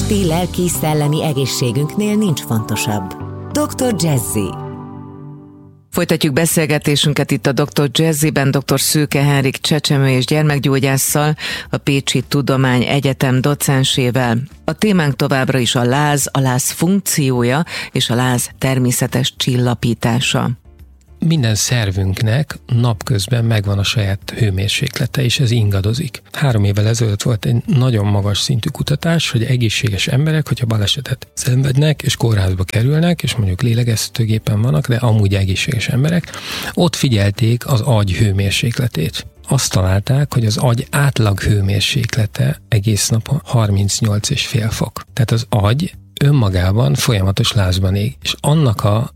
testi, lelki, szellemi egészségünknél nincs fontosabb. Dr. Jazzy. Folytatjuk beszélgetésünket itt a Dr. Jazzyben dr. Szőke Henrik csecsemő- és gyermekgyógyásszal, a Pécsi Tudományegyetem docensével. A témánk továbbra is a láz funkciója és a láz természetes csillapítása. Minden szervünknek napközben megvan a saját hőmérséklete, és ez ingadozik. 3 évvel ezelőtt volt egy nagyon magas szintű kutatás, hogy egészséges emberek, hogyha balesetet szenvednek, és kórházba kerülnek, és mondjuk lélegeztetőgépen vannak, de amúgy egészséges emberek, ott figyelték az agy hőmérsékletét. Azt találták, hogy az agy átlag hőmérséklete egész nap 38,5 fok. Tehát az agy önmagában folyamatos lázban ég, és annak a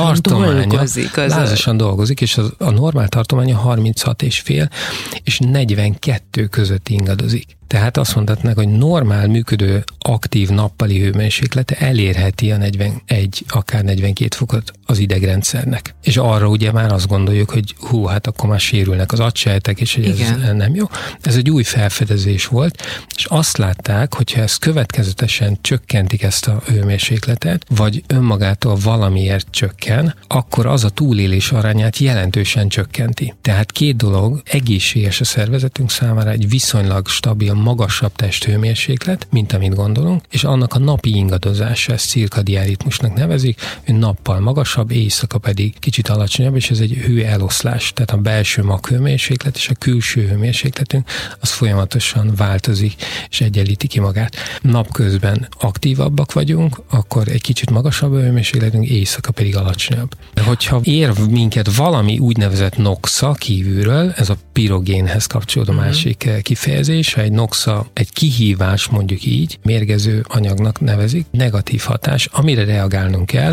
lázasan dolgozik, és a normál tartománya 36,5 és 42 között ingadozik. Tehát azt mondhatnák, hogy normál működő, aktív nappali hőmérséklete elérheti a 41, akár 42 fokot az idegrendszernek. És arra ugye már azt gondoljuk, hogy hát akkor már sérülnek az agysejtek, és hogy ez nem jó. Ez egy új felfedezés volt, és azt látták, hogyha ezt következetesen csökkentik ezt a hőmérsékletet, vagy önmagától valamiért csökken, akkor az a túlélés arányát jelentősen csökkenti. Tehát 2 dolog egészséges a szervezetünk számára, egy viszonylag stabil, magasabb testhőmérséklet, mint amit gondolunk, és annak a napi ingadozása, ezt cirkadián ritmusnak nevezik, hogy nappal magasabb, éjszaka pedig kicsit alacsonyabb, és ez egy hőeloszlás, tehát a belső maghőmérséklet és a külső hőmérsékletünk az folyamatosan változik, és egyenlíti ki magát. Napközben aktívabbak vagyunk, akkor egy kicsit magasabb a hőmérsékletünk, éjszaka pedig alacsonyabb. De hogyha ér minket valami úgynevezett noxa kívülről, ez a pirogénhez kapcsolódó másik kifejezés, egy noxa, egy kihívás, mondjuk így, mérgező anyagnak nevezik, negatív hatás, amire reagálnunk kell,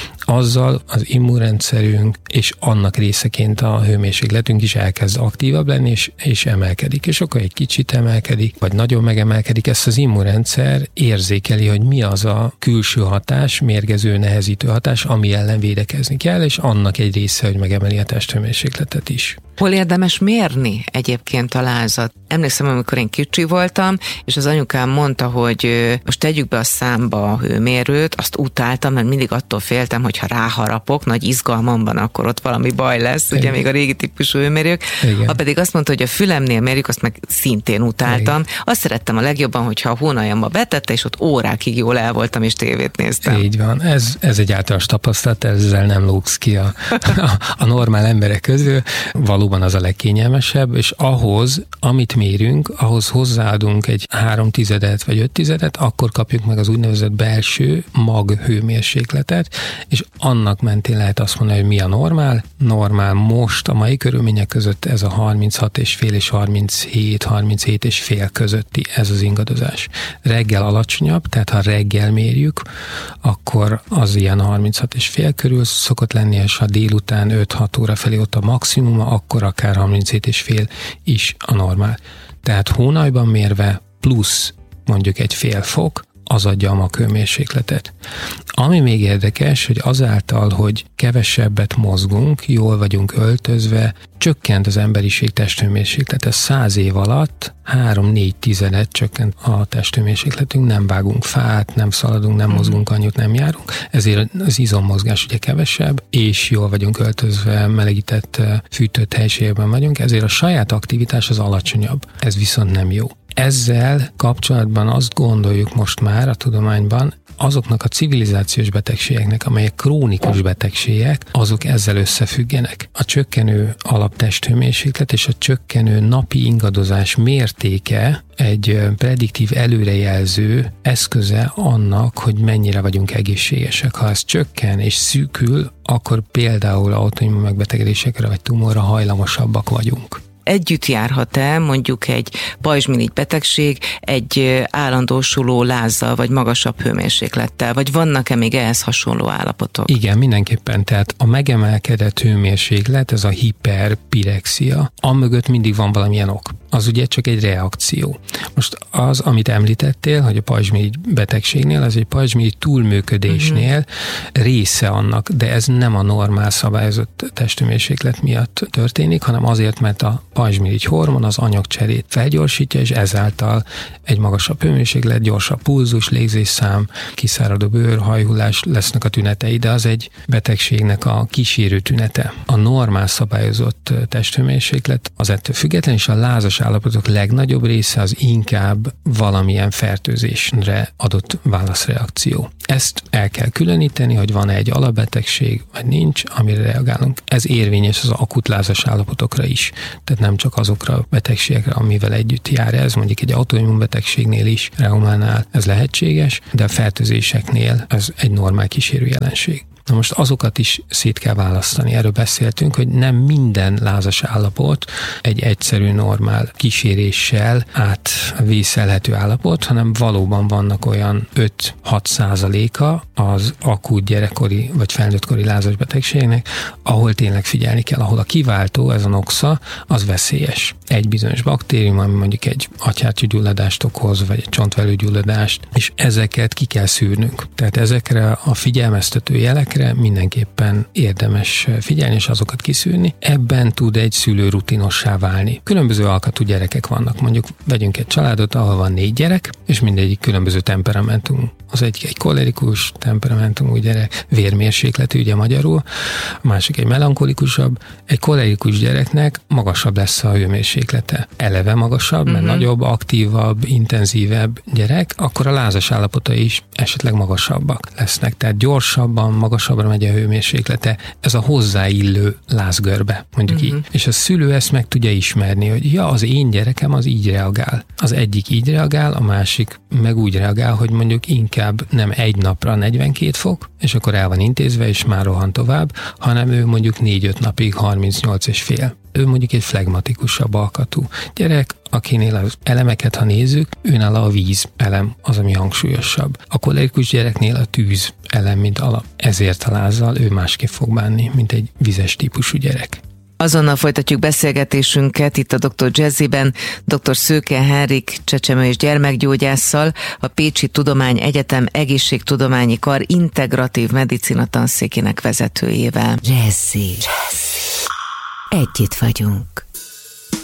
azzal az immunrendszerünk és annak részeként a hőmérsékletünk is elkezd aktívabb lenni, és emelkedik. És akkor egy kicsit emelkedik, vagy nagyon megemelkedik, ezt az immunrendszer érzékeli, hogy mi az a külső hatás, mérgező, nehezítő hatás, ami ellen védekezni kell, és annak egy része, hogy megemeli a testhőmérsékletet is. Hol érdemes mérni egyébként a lázat? Emlékszem, amikor én kicsi voltam, és az anyukám mondta, hogy most tegyük be a számba a hőmérőt, azt utáltam, mert mindig attól féltem, hogy ha ráharapok, nagy izgalmamban, akkor ott valami baj lesz, ugye még a régi típusú hőmérők. Ha pedig azt mondta, hogy a fülemnél mérjük, azt meg szintén utáltam. Azt szerettem a legjobban, hogyha a hónaljamba betette, és ott órákig jól el voltam, és tévét néztem. Így van. Ez egy általános tapasztalat, ezzel nem lógsz ki a normál emberek közül. Valóban az a legkényelmesebb, és ahhoz, amit mérünk, ahhoz hozzáadunk egy 3/10 vagy 5/10, akkor kapjuk meg az úgynevezett belső maghőmérsékletet, és annak mentén lehet azt mondani, hogy mi a normál. Normál most a mai körülmények között ez a 36,5 és 37,5 közötti, ez az ingadozás. Reggel alacsonyabb, tehát ha reggel mérjük, akkor az ilyen 36,5 körül szokott lenni, és ha délután 5-6 óra felé ott a maximuma, akkor akár 37,5 is a normál. Tehát hónajban mérve plusz mondjuk egy fél fok, az adja a maghőmérsékletet. Ami még érdekes, hogy azáltal, hogy kevesebbet mozgunk, jól vagyunk öltözve, csökkent az emberiség testhőmérséklete. 100 év alatt 3-4 csökkent a testhőmérsékletünk, nem vágunk fát, nem szaladunk, nem mozgunk annyit, nem járunk. Ezért az izommozgás ugye kevesebb, és jól vagyunk öltözve, melegített, fűtött helyiségben vagyunk, ezért a saját aktivitás az alacsonyabb. Ez viszont nem jó. Ezzel kapcsolatban azt gondoljuk most már a tudományban, azoknak a civilizációs betegségeknek, amelyek krónikus betegségek, azok ezzel összefüggenek. A csökkenő alaptesthőmérséklet és a csökkenő napi ingadozás mértéke egy prediktív előrejelző eszköze annak, hogy mennyire vagyunk egészségesek. Ha ez csökken és szűkül, akkor például autoimmun megbetegedésekre vagy tumorra hajlamosabbak vagyunk. Együtt járhat-e mondjuk egy pajzsmirigy betegség egy állandósuló lázzal, vagy magasabb hőmérséklettel, vagy vannak-e még ehhez hasonló állapotok? Igen, mindenképpen. Tehát a megemelkedett hőmérséklet, ez a hiperpirexia, amögött mindig van valamilyen ok. az ugye csak egy reakció. Most az, amit említettél, hogy a pajzsmirigy betegségnél, az egy pajzsmirigy túlműködésnél része annak, de ez nem a normál szabályozott testhőmérséklet miatt történik, hanem azért, mert a pajzsmirigy hormon az anyagcserét felgyorsítja, és ezáltal egy magasabb hőmérséklet, gyorsabb pulzus, légzésszám, kiszáradó bőr, hajhullás lesznek a tünetei, de az egy betegségnek a kísérő tünete. A normál szabályozott testhőmérséklet az ettől független, és a lázas állapotok legnagyobb része az inkább valamilyen fertőzésre adott válaszreakció. Ezt el kell különíteni, hogy van-e egy alapbetegség, vagy nincs, amire reagálunk. Ez érvényes az akut lázas állapotokra is. Tehát nem csak azokra a betegségekre, amivel együtt jár ez, mondjuk egy autoimmunbetegségnél is, reumánál ez lehetséges, de a fertőzéseknél ez egy normál kísérő jelenség. Na most azokat is szét kell választani. Erről beszéltünk, hogy nem minden lázas állapot egy egyszerű, normál kíséréssel átvészelhető állapot, hanem valóban vannak olyan 5-6%-a az akut gyerekkori vagy felnőttkori lázas betegségnek, ahol tényleg figyelni kell, ahol a kiváltó, ez a noxa, az veszélyes. Egy bizonyos baktérium, ami mondjuk egy agyhártyagyulladást okoz, vagy egy csontvelőgyulladást, és ezeket ki kell szűrnünk. Tehát ezekre a figyelmeztető jelekre mindenképpen érdemes figyelni, és azokat kiszűrni. Ebben tud egy szülő rutinossá válni. Különböző alkatú gyerekek vannak. Mondjuk vegyünk egy családot, ahol van 4 gyerek, és mindegyik különböző temperamentum. Az egy kolerikus temperamentumú gyerek, vérmérsékletű, ugye magyarul, a másik egy melankolikusabb. Egy kolerikus gyereknek magasabb lesz a hőmérséklete. Eleve magasabb, mert nagyobb, aktívabb, intenzívebb gyerek, akkor a lázas állapotai is esetleg magasabbak lesznek. Tehát gyorsabban, magasabbra megy a hőmérséklete. Ez a hozzáillő lázgörbe, mondjuk így. És a szülő ezt meg tudja ismerni, hogy ja, az én gyerekem az így reagál. Az egyik így reagál, a másik meg úgy reagál, hogy mondjuk inkább nem egy napra 42 fok, és akkor el van intézve, és már rohan tovább, hanem ő mondjuk 4-5 napig 38,5. Ő mondjuk egy flegmatikusabb alkatú gyerek, akinél az elemeket, ha nézzük, őnála a víz elem az, ami hangsúlyosabb. A kolerikus gyereknél a tűz elem, mint alap. Ezért a lázzal ő másképp fog bánni, mint egy vizes típusú gyerek. Azonnal folytatjuk beszélgetésünket itt a Dr. Jazzyben, dr. Szőke Henrik csecsemő- és gyermekgyógyásszal, a Pécsi Tudományegyetem Egészségtudományi Kar integratív medicina tanszékének vezetőjével. Jazzy. Együtt vagyunk.